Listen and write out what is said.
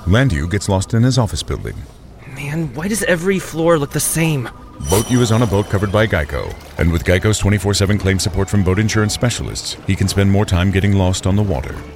Landu gets lost in his office building. Man, why does every floor look the same? Boat U is on a boat covered by Geico, and with Geico's 24/7 claim support from boat insurance specialists, he can spend more time getting lost on the water.